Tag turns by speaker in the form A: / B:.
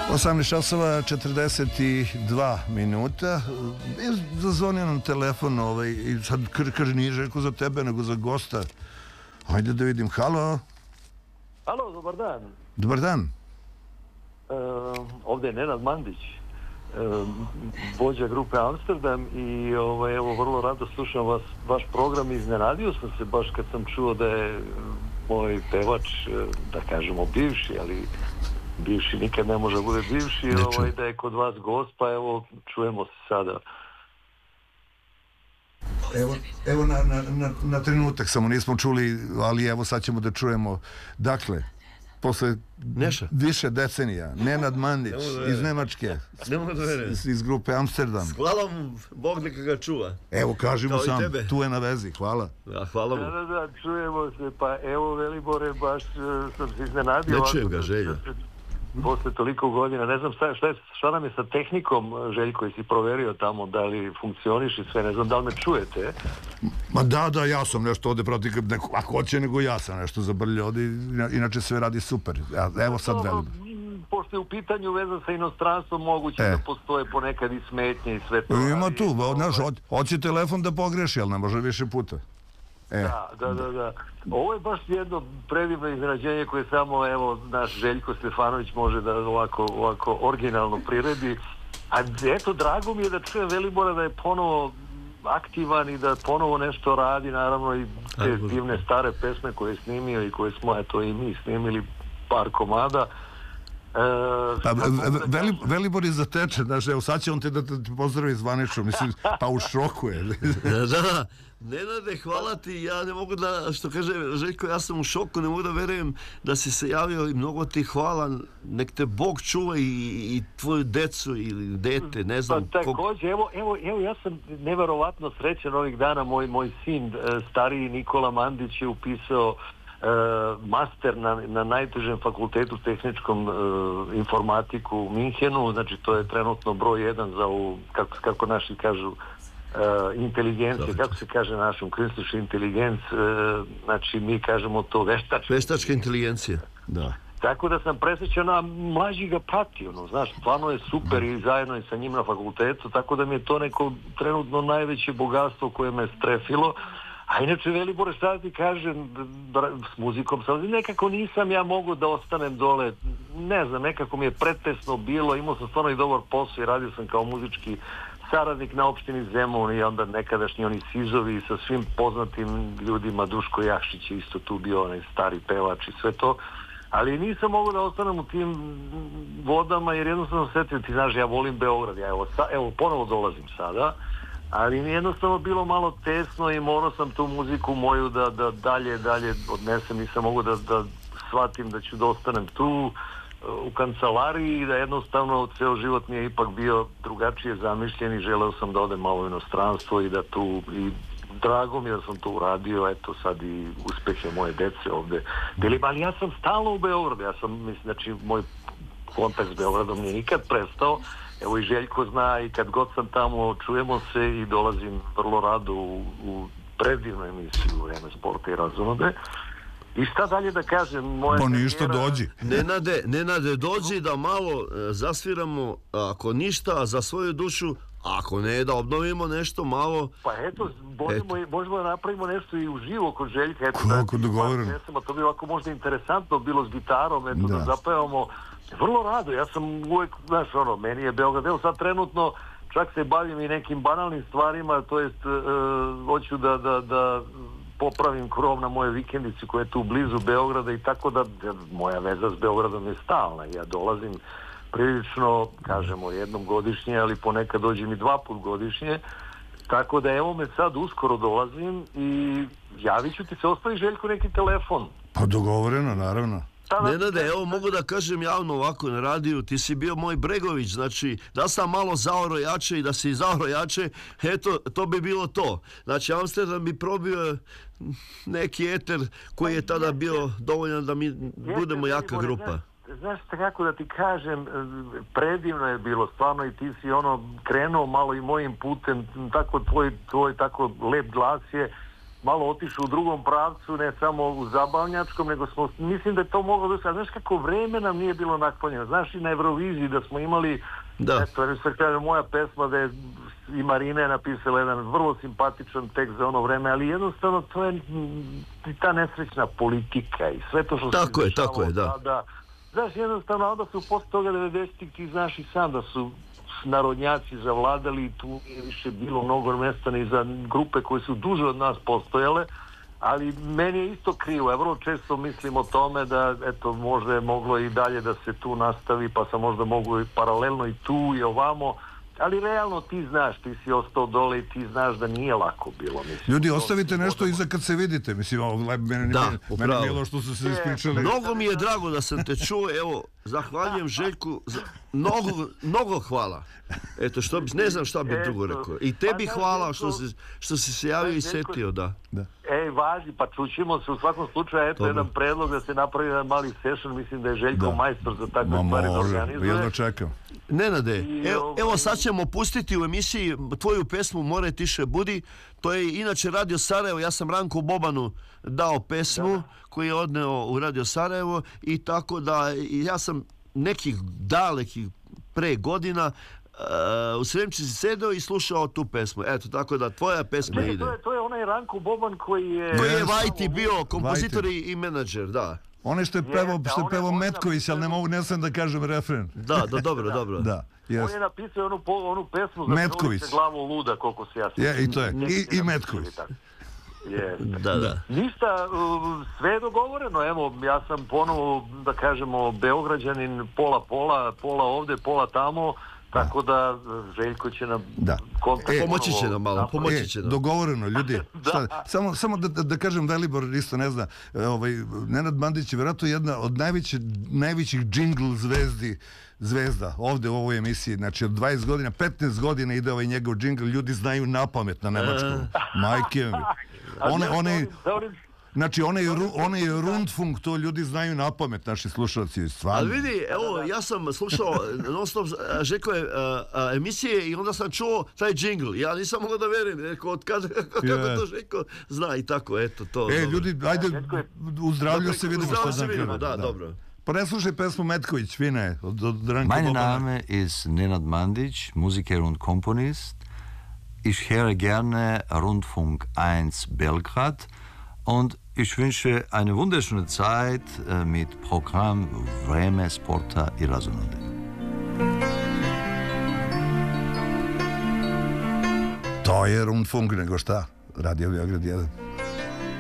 A: 18 časova 42 minuta. Zazvonio nam telefon i sad kaže nije Željko za tebe nego za gosta. Hajde da vidim. Halo.
B: Halo, dobar dan.
A: Dobar dan.
B: Ovdje je Nenad Mandić, vođa grupe Amsterdam i evo vrlo rado slušam vaš program. Iznenadio sam se baš kad sam čuo da je moj pevač, da kažemo bivši, ali bivši nikad ne može bude bivši, da je kod vas gost, pa evo čujemo se sada.
A: Evo na trenutak samo nismo čuli, ali evo sad ćemo da čujemo. Dakle, posle više decenija, Nenad Mandić iz Nemačke, iz grupe Amsterdam.
C: Hvala mu, Bog neka ga čuva.
A: Evo, kaži mu sam, tu je na vezi, hvala.
C: Hvala mu.
B: Da, čujemo se, pa evo Velibore, baš sam se iznenadio.
C: Ne čujem ga, Želja.
B: Posle toliko godina, ne znam šta nam je sa tehnikom, Željko, jesi proverio tamo da li funkcioniš i sve, ne znam da li me čujete.
A: Ma da, ja sam nešto ovde protiv, ako hoće nego ja sam nešto zabrljio ovde, inače sve radi super. Evo sad velim.
B: Pošto je u pitanju vezan sa inostranstvom, moguće da postoje ponekad i smetnje i sve to.
A: Ima tu, hoće telefon da pogreši, ali ne može više puta.
B: Da. Ovo je baš jedno predivno iznenađenje koje samo, evo, naš Željko Stefanović može da ovako originalno priredi. A eto, drago mi je da čujem Velibora da je ponovo aktivan i da ponovo nešto radi, naravno i te divne stare pesme koje je snimio i koje smo, eto, i mi snimili par komada.
A: Velibor je zatečen, znaš, evo sad će on te da te pozdravi zvanično, mislim, pa u šoku je.
C: Da, Nenade, hvala ti, ja ne mogu da, što kaže Željko, ja sam u šoku, ne mogu da verujem da si se javio i mnogo ti hvala, nek te Bog čuva i tvoju decu ili dete, ne znam.
B: Pa takođe, evo, ja sam neverovatno srećan ovih dana, moj sin, stariji Nikola Mandić je upisao master na najtežem fakultetu tehničkom informatiku u Minhenu, znači to je trenutno broj 1 za ovu, kako naši kažu, inteligencije, kako se kaže našom künstliche Intelligenz, znači mi kažemo to
C: veštačka inteligencija, da.
B: Tako da sam presrećan, a mlađi ga prati, znaš, stvarno je super i zajedno je sa njim na fakultetu, tako da mi je to neko trenutno najveće bogatstvo koje me strefilo. A inače, Velibore, šta ti kažem, s muzikom sam, nekako nisam ja mogu da ostanem dole, ne znam, nekako mi je pretesno bilo, imao sam stvarno i dobar posao i radio sam kao muzički saradnik na opštini Zemun i onda nekadašnji oni Sizovi sa svim poznatim ljudima, Duško Jakšić je isto tu bio, onaj stari pevač i sve to, ali nisam mogu da ostanem u tim vodama jer jednostavno setio, ti znaš, ja volim Beograd, ja evo ponovo dolazim sada, ali mi jednostavno bilo malo tesno i morao sam tu muziku moju da dalje odnesem, nisam mogu da shvatim da ću da ostanem tu u kancelariji i da jednostavno ceo život mi je ipak bio drugačije zamišljen i želeo sam da odem malo u inostranstvo i da tu, i drago mi da sam to uradio, eto sad i uspehe moje dece ovde delim, ali ja sam stalno u Beogradu, znači moj kontakt s Beogradom nije nikad prestao. Evo i Željko zna i kad god sam tamo čujemo se i dolazim vrlo rado u predivnu emisiju Vreme sporta i razonode. I šta dalje da kažem?
A: Pa ništa, dođi.
C: Nenade, dođi da malo zasviramo, ako ništa, za svoju dušu, ako ne, da obnovimo nešto malo.
B: Pa eto, možemo da napravimo nešto i uživo kod Željka.
A: Kako dogovoreno?
B: To bi ovako možda interesantno bilo s gitarom, eto da zapevamo. Vrlo rado, ja sam uvek, znaš, meni je Beograd, evo sad trenutno čak se bavim i nekim banalnim stvarima, to jest hoću da popravim krov na moje vikendici koja je tu blizu Beograda i tako da moja veza s Beogradom je stalna, ja dolazim prilično, kažemo, jednom godišnje, ali ponekad dođem i 2 puta godišnje, tako da evo me sad uskoro dolazim i javit ću ti se, ostavi Željko neki telefon.
A: Pa dogovoreno, naravno.
C: Nenade, evo mogu da kažem javno ovako na radiju, ti si bio moj Bregović, znači da sam malo zaoro jače i da si zaoro jače, eto, to bi bilo to. Znači Amsterdam bi probio neki eter koji je tada bio dovoljan da mi budemo jaka grupa.
B: Znaš kako da ti kažem, predivno je bilo, stvarno i ti si krenuo malo i mojim putem, tako tvoj tako lep glas je. malo otišli u drugom pravcu, ne samo u zabavnjačkom, nego mislim da je to moglo da se, znaš kako vreme nam nije bilo naklonjeno, znaš i na Euroviziji da smo imali, moja pesma da je i Marina je napisala jedan vrlo simpatičan tekst za ono vreme, ali jednostavno to je ta nesrećna politika i sve to što se
C: tako je,
B: tada. Znaš, jednostavno, onda su posle toga 90-ih, ti znaš i sam da su narodnjaci zavladali i tu je više bilo mnogo mesta ni za grupe koje su duže od nas postojale, ali meni je isto krivo. Ja vrlo često mislim o tome da eto, možda je moglo i dalje da se tu nastavi, pa sam možda mogu i paralelno i tu i ovamo, ali realno ti znaš, ti si ostao dole i ti znaš da nije lako bilo. Mislim,
A: ljudi, ostavite nešto iza kad se vidite. Mislim, mene je bilo što su se ispričali.
C: Mnogo mi je drago da sam te čuo, evo, zahvaljujem Željku, mnogo hvala. Eto, ne znam šta bi drugo rekao. I tebi hvala što si se javio i setio, da.
B: Važi, pa čućemo se u svakom slučaju, eto jedan predlog da se napravi jedan mali session, mislim da je Željko majstor za takve stvari da organizuje.
A: Jedno čekam.
C: Nenade, evo sad ćemo pustiti u emisiji tvoju pesmu More tiše budi, to je inače Radio Sarajevo, ja sam Ranku Bobanu dao pesmu koju je odneo u Radio Sarajevo i tako da ja sam nekih dalekih pre godina u Sremčici sedeo i slušao tu pesmu. Eto, tako da tvoja pesma ide.
B: To je onaj Ranko Boban koji je
C: Vajti bio kompozitor i menadžer, da.
A: Onaj što je pevao Metković, ali ne sam da kažem refren.
C: Da, dobro.
A: Da.
B: On je napisao onu pesmu za Metković se glavo luda, koliko se ja sjećam.
A: I to je, i Metković.
C: Da.
B: Ništa, sve je dogovoreno, evo, ja sam ponovo, da kažemo, Beograđanin, pola ovde, pola tamo, tako da Željko će nam
C: pomoći će nam malo,
A: dogovoreno, ljudi. Samo da kažem, Velibor isto ne zna, Nenad Mandić je vjerojatno jedna od najvećih džingl zvezda ovde u ovoj emisiji, znači od 20 godina, 15 godina ide ovaj njegov džingl, ljudi znaju napamet na nemačkom. Majke mi. Znači, onaj Rundfunk, to ljudi znaju napamet, naši slušalci.
C: Ali vidi, evo, ja sam slušao non-stop Željko je emisije i onda sam čuo taj džingl. Ja nisam mogao da verim, kako to Željko zna i tako, eto to.
A: Ljudi, ajde, u zdravlju se vidimo.
C: Da, dobro.
A: Pa ne slušaj pesmu Metković, fine, od Ranka Bobana.
D: Mein Name ist Nenad Mandić, Musiker und Komponist. Ich höre gerne Rundfunk 1 Belgrad und ich wünsche eine wunderschöne Zeit mit Programm Vreme sporta i razonode.
A: To je Rundfunk, nego šta? Radio Beograd 1.